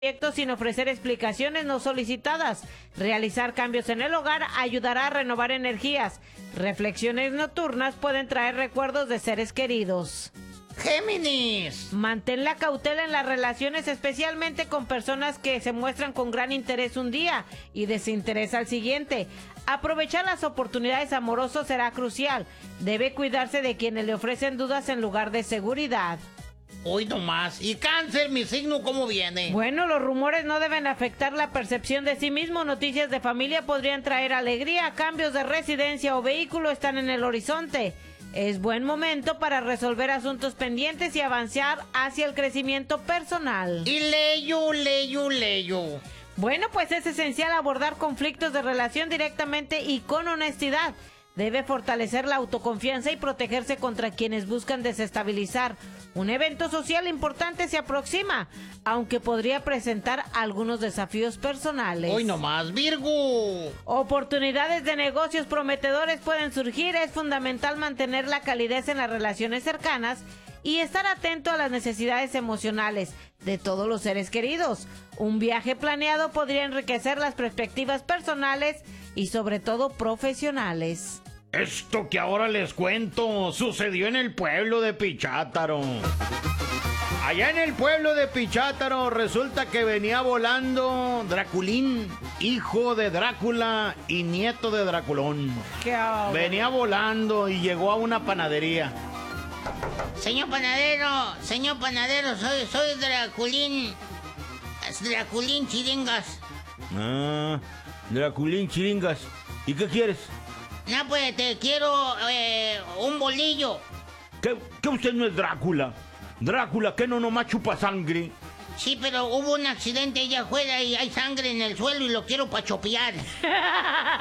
proyectos sin ofrecer explicaciones no solicitadas. Realizar cambios en el hogar ayudará a renovar energías. Reflexiones nocturnas pueden traer recuerdos de seres queridos. Géminis. Mantén la cautela en las relaciones, especialmente con personas que se muestran con gran interés un día y desinterés al siguiente. Aprovechar las oportunidades amorosas será crucial. Debe cuidarse de quienes le ofrecen dudas en lugar de seguridad. Hoy nomás. ¿Y Cáncer, mi signo, cómo viene? Bueno, los rumores no deben afectar la percepción de sí mismo. Noticias de familia podrían traer alegría. Cambios de residencia o vehículo están en el horizonte. Es buen momento para resolver asuntos pendientes y avanzar hacia el crecimiento personal. Y Leyo. Bueno, pues es esencial abordar conflictos de relación directamente y con honestidad. Debe fortalecer la autoconfianza y protegerse contra quienes buscan desestabilizar. Un evento social importante se aproxima, aunque podría presentar algunos desafíos personales. Hoy nomás, Virgo. Oportunidades de negocios prometedores pueden surgir. Es fundamental mantener la calidez en las relaciones cercanas y estar atento a las necesidades emocionales de todos los seres queridos. Un viaje planeado podría enriquecer las perspectivas personales y sobre todo profesionales. Esto que ahora les cuento sucedió en el pueblo de Pichátaro. Allá en el pueblo de Pichátaro resulta que venía volando Draculín, hijo de Drácula y nieto de Draculón. Venía volando y llegó a una panadería. Señor panadero, soy Draculín. Draculín Chiringas. Ah, Draculín Chiringas. ¿Y qué quieres? No, pues te quiero un bolillo. ¿Qué usted no es Drácula? Drácula, ¿qué no nomás chupa sangre? Sí, pero hubo un accidente allá afuera y hay sangre en el suelo y lo quiero pa' chopear.